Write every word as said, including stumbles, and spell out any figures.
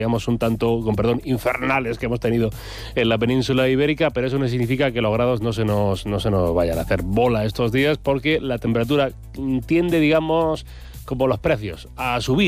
digamos un tanto, con perdón, infernales que hemos tenido en la península ibérica, pero eso no significa que los grados no se nos, no se nos vayan a hacer bola estos días, porque la temperatura tiende, digamos, como los precios, a subir.